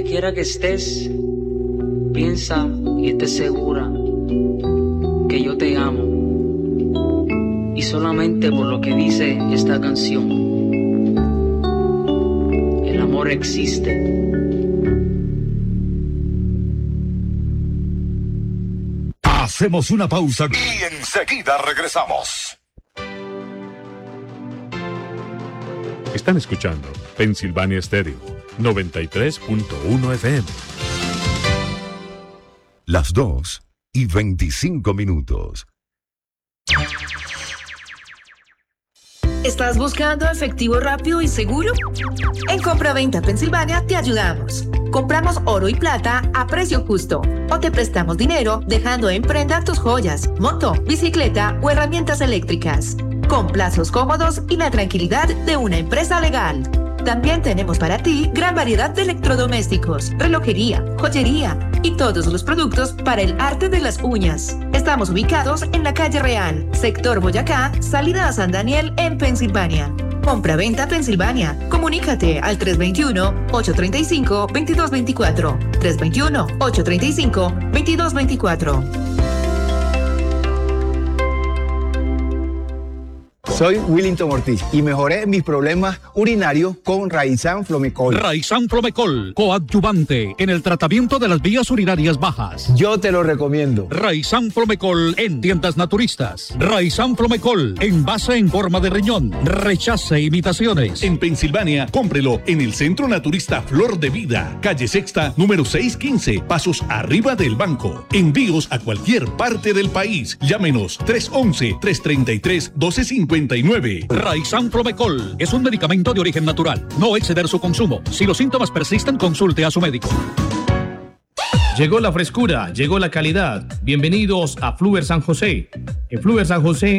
quiera que estés, piensa y estés segura que yo te amo. Y solamente por lo que dice esta canción, el amor existe. Hacemos una pausa y enseguida regresamos. Están escuchando Pensilvania Stereo 93.1 FM. Las 2:25. ¿Estás buscando efectivo rápido y seguro? En Compra-Venta Pensilvania te ayudamos. Compramos oro y plata a precio justo. O te prestamos dinero dejando en prenda tus joyas, moto, bicicleta o herramientas eléctricas. Con plazos cómodos y la tranquilidad de una empresa legal. También tenemos para ti gran variedad de electrodomésticos, relojería, joyería y todos los productos para el arte de las uñas. Estamos ubicados en la calle Real, sector Boyacá, salida a San Daniel en Pensilvania. Compra-Venta Pensilvania. Comunícate al 321-835-2224. 321-835-2224. Soy Willington Ortiz y mejoré mis problemas urinarios con Raizan Flomecol. Raizan Flomecol, coadyuvante en el tratamiento de las vías urinarias bajas. Yo te lo recomiendo. Raizan Flomecol en tiendas naturistas. Raizan Flomecol, envase en forma de riñón. Rechace imitaciones. En Pensilvania, cómprelo en el Centro Naturista Flor de Vida, calle Sexta, número 615, pasos arriba del banco. Envíos a cualquier parte del país. Llámenos 311-333-1250. Raizan Flomecol es un medicamento de origen natural. No exceder su consumo. Si los síntomas persisten, consulte a su médico. Llegó la frescura, llegó la calidad. Bienvenidos a Fluver San José. En Fluver San José